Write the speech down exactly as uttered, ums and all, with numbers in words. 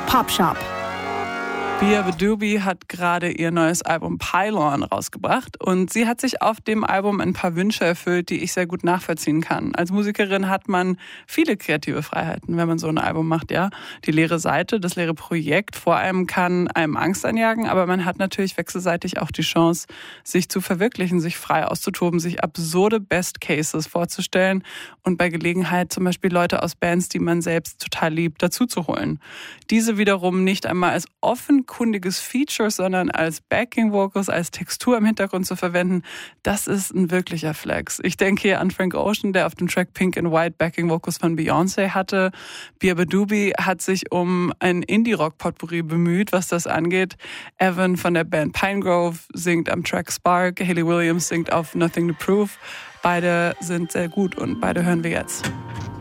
Pop Shop. Bia Badoobie hat gerade ihr neues Album Pylon rausgebracht und sie hat sich auf dem Album ein paar Wünsche erfüllt, die ich sehr gut nachvollziehen kann. Als Musikerin hat man viele kreative Freiheiten, wenn man so ein Album macht, ja. Die leere Seite, das leere Projekt vor allem kann einem Angst einjagen, aber man hat natürlich wechselseitig auch die Chance, sich zu verwirklichen, sich frei auszutoben, sich absurde Best Cases vorzustellen und bei Gelegenheit zum Beispiel Leute aus Bands, die man selbst total liebt, dazu zu holen. Diese wiederum nicht einmal als offenkundiges Feature, sondern als Backing Vocals, als Textur im Hintergrund zu verwenden, das ist ein wirklicher Flex. Ich denke hier an Frank Ocean, der auf dem Track Pink and White Backing Vocals von Beyoncé hatte. Bia Badoobie hat sich um ein Indie-Rock-Potpourri bemüht, was das angeht. Evan von der Band Pinegrove singt am Track Spark, Hayley Williams singt auf Nothing to Prove. Beide sind sehr gut und beide hören wir jetzt.